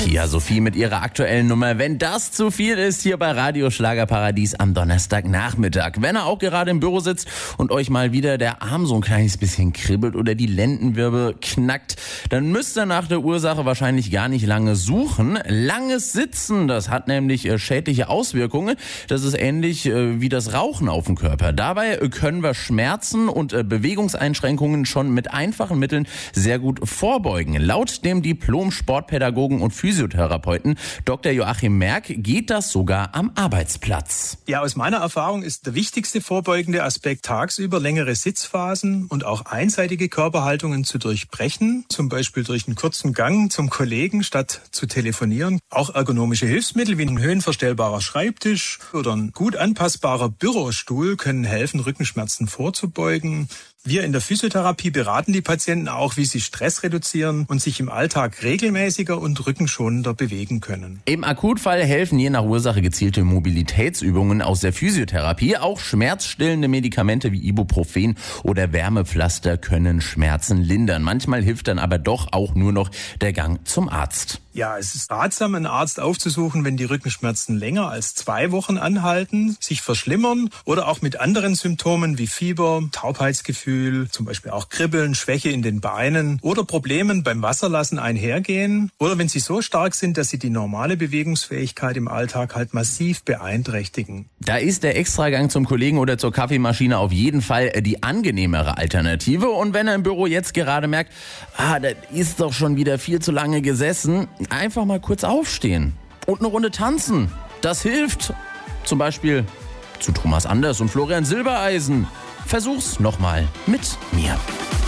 Pia Sophie mit ihrer aktuellen Nummer. Wenn das zu viel ist, hier bei Radio Schlagerparadies am Donnerstagnachmittag. Wenn ihr auch gerade im Büro sitzt und euch mal wieder der Arm so ein kleines bisschen kribbelt oder die Lendenwirbel knackt, dann müsst ihr nach der Ursache wahrscheinlich gar nicht lange suchen. Langes Sitzen, das hat nämlich schädliche Auswirkungen. Das ist ähnlich wie das Rauchen auf dem Körper. Dabei können wir Schmerzen und Bewegungseinschränkungen schon mit einfachen Mitteln sehr gut vorbeugen. Laut dem Diplom-Sportpädagogen und Physiotherapeuten Dr. Joachim Merck geht das sogar am Arbeitsplatz. Ja, aus meiner Erfahrung ist der wichtigste vorbeugende Aspekt tagsüber längere Sitzphasen und auch einseitige Körperhaltungen zu durchbrechen, zum Beispiel durch einen kurzen Gang zum Kollegen statt zu telefonieren. Auch ergonomische Hilfsmittel wie ein höhenverstellbarer Schreibtisch oder ein gut anpassbarer Bürostuhl können helfen, Rückenschmerzen vorzubeugen. Wir in der Physiotherapie beraten die Patienten auch, wie sie Stress reduzieren und sich im Alltag regelmäßiger und rückenschonender bewegen können. Im Akutfall helfen je nach Ursache gezielte Mobilitätsübungen aus der Physiotherapie. Auch schmerzstillende Medikamente wie Ibuprofen oder Wärmepflaster können Schmerzen lindern. Manchmal hilft dann aber doch auch nur noch der Gang zum Arzt. Ja, es ist ratsam, einen Arzt aufzusuchen, wenn die Rückenschmerzen länger als 2 Wochen anhalten, sich verschlimmern oder auch mit anderen Symptomen wie Fieber, Taubheitsgefühl, zum Beispiel auch Kribbeln, Schwäche in den Beinen oder Problemen beim Wasserlassen einhergehen oder wenn sie so stark sind, dass sie die normale Bewegungsfähigkeit im Alltag halt massiv beeinträchtigen. Da ist der Extragang zum Kollegen oder zur Kaffeemaschine auf jeden Fall die angenehmere Alternative. Und wenn er im Büro jetzt gerade merkt, das ist doch schon wieder viel zu lange gesessen, einfach mal kurz aufstehen und eine Runde tanzen. Das hilft. Zum Beispiel zu Thomas Anders und Florian Silbereisen. Versuch's nochmal mit mir.